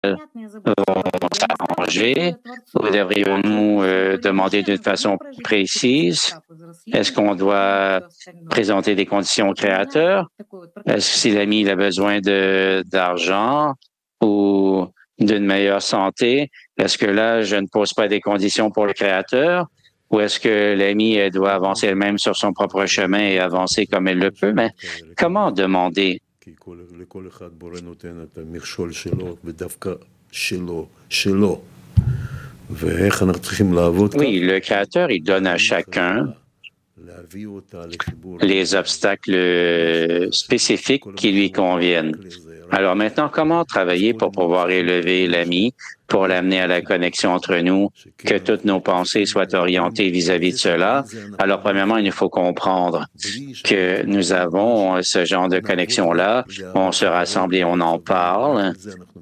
vont s'arranger ou devrions-nous demander d'une façon précise? Est-ce qu'on doit présenter des conditions au créateur? Est-ce que si l'ami a besoin d'argent ou d'une meilleure santé, est-ce que là, je ne pose pas des conditions pour le créateur? Ou est-ce que l'ami doit avancer elle-même sur son propre chemin et avancer comme elle le peut? Mais comment demander? Oui, le créateur, il donne à chacun les obstacles spécifiques qui lui conviennent. Alors maintenant, comment travailler pour pouvoir élever l'ami, pour l'amener à la connexion entre nous, que toutes nos pensées soient orientées vis-à-vis de cela? Alors premièrement, il nous faut comprendre que nous avons ce genre de connexion-là. On se rassemble et on en parle.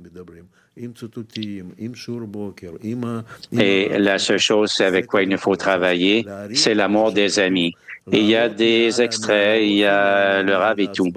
Et la seule chose avec quoi il nous faut travailler, c'est l'amour des amis. Et il y a des extraits, il y a le Rav et tout.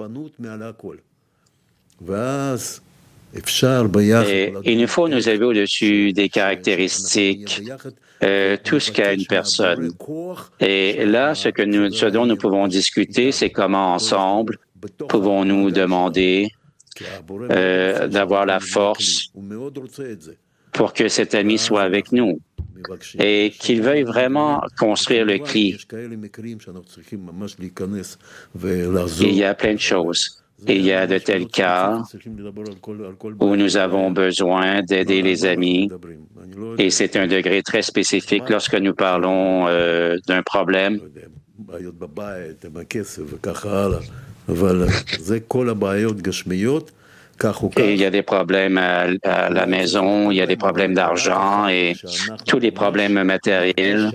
Et il nous faut nous élever au-dessus des caractéristiques, tout ce qu'a une personne. Et là, ce dont nous pouvons discuter, c'est comment ensemble pouvons-nous demander d'avoir la force pour que cet ami soit avec nous et qu'il veuille vraiment construire le CLI. Il y a plein de choses. Il y a de tels cas où nous avons besoin d'aider les amis et c'est un degré très spécifique lorsque nous parlons d'un problème. Et il y a des problèmes à la maison, il y a des problèmes d'argent et tous les problèmes matériels.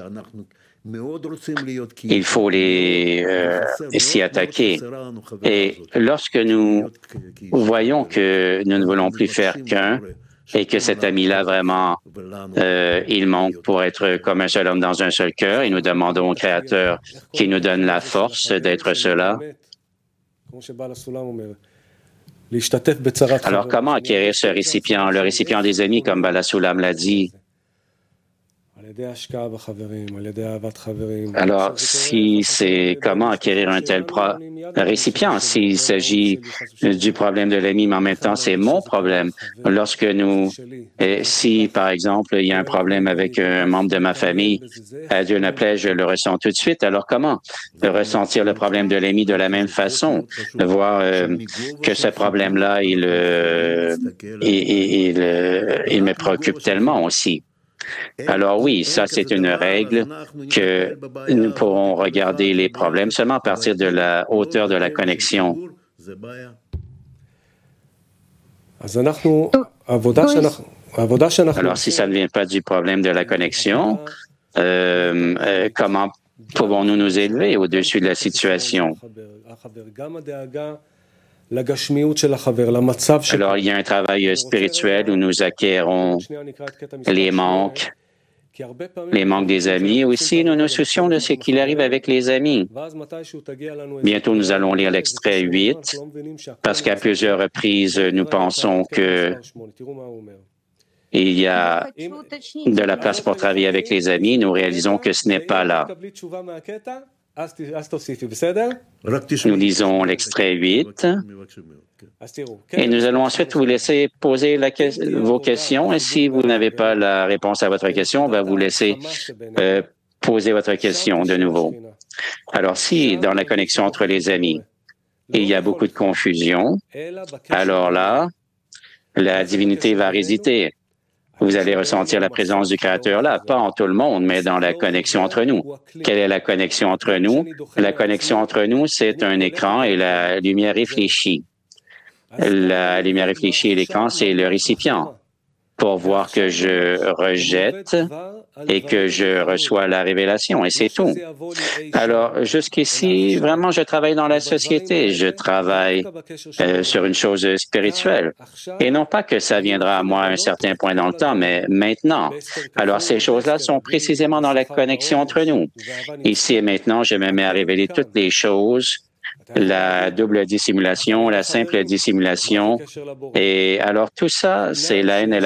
Il faut s'y attaquer. Et lorsque nous voyons que nous ne voulons plus faire qu'un et que cet ami-là vraiment, il manque pour être comme un seul homme dans un seul cœur, et nous demandons au Créateur qui nous donne la force d'être cela. Alors, comment acquérir ce récipient, le récipient des amis, comme Bala Soulam l'a dit? Alors, si c'est comment acquérir un tel récipient, s'il s'agit du problème de l'ami, mais en même temps, c'est mon problème. Lorsque si, par exemple, il y a un problème avec un membre de ma famille, à Dieu ne plaît, je le ressens tout de suite. Alors, comment ressentir le problème de l'ami de la même façon? Voir que ce problème-là, il me préoccupe tellement aussi. Alors oui, ça c'est une règle que nous pourrons regarder les problèmes seulement à partir de la hauteur de la connexion. Alors si ça ne vient pas du problème de la connexion, comment pouvons-nous nous élever au-dessus de la situation? Alors, il y a un travail spirituel où nous acquérons les manques des amis. Aussi, nous nous soucions de ce qu'il arrive avec les amis. Bientôt, nous allons lire l'extrait 8, parce qu'à plusieurs reprises, nous pensons que il y a de la place pour travailler avec les amis. Nous réalisons que ce n'est pas là. Nous lisons l'extrait 8 et nous allons ensuite vous laisser poser vos questions. Et si vous n'avez pas la réponse à votre question, on va vous laisser poser votre question de nouveau. Alors, si dans la connexion entre les amis, il y a beaucoup de confusion, alors là, la divinité va résider. Vous allez ressentir la présence du Créateur là, pas en tout le monde, mais dans la connexion entre nous. Quelle est la connexion entre nous? La connexion entre nous, c'est un écran et la lumière réfléchie. La lumière réfléchie et l'écran, c'est le récipient pour voir que je rejette et que je reçois la révélation, et c'est tout. Alors, jusqu'ici, vraiment, je travaille dans la société, je travaille sur une chose spirituelle. Et non pas que ça viendra à moi à un certain point dans le temps, mais maintenant. Alors, ces choses-là sont précisément dans la connexion entre nous. Ici et maintenant, je me mets à révéler toutes les choses la double dissimulation, la simple dissimulation. Et alors, tout ça, c'est la haine et la